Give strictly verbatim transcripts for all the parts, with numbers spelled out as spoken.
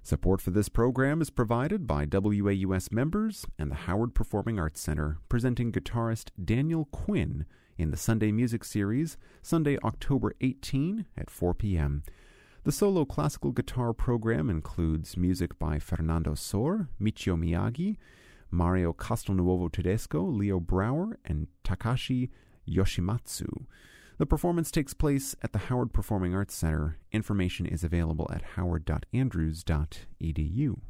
Support for this program is provided by W A U S members and the Howard Performing Arts Center, presenting guitarist Daniel Quinn in the Sunday Music Series, Sunday, October eighteenth at four p.m. The solo classical guitar program includes music by Fernando Sor, Michio Miyagi, Mario Castelnuovo Tedesco, Leo Brouwer, and Takashi Yoshimatsu. The performance takes place at the Howard Performing Arts Center. Information is available at howard dot andrews dot e d u.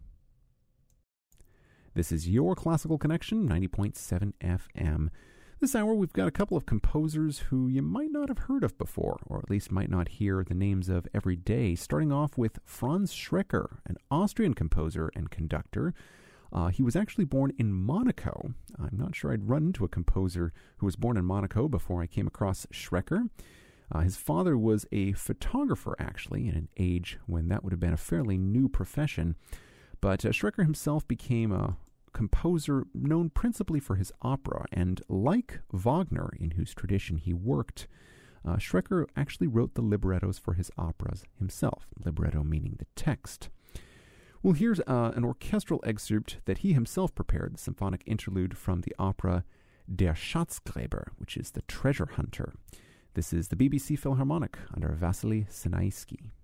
This is your Classical Connection, ninety point seven F M. This hour we've got a couple of composers who you might not have heard of before, or at least might not hear the names of every day, starting off with Franz Schreker, an Austrian composer and conductor. Uh, he was actually born in Monaco. I'm not sure I'd run into a composer who was born in Monaco before I came across Schreker. Uh, his father was a photographer, actually, in an age when that would have been a fairly new profession. But uh, Schreker himself became a composer known principally for his opera, and like Wagner, in whose tradition he worked, uh, Schreker actually wrote the librettos for his operas himself, libretto meaning the text. Well, here's uh, an orchestral excerpt that he himself prepared, the symphonic interlude from the opera Der Schatzgräber, which is the treasure hunter. This is the B B C Philharmonic under Vasily Sinaisky.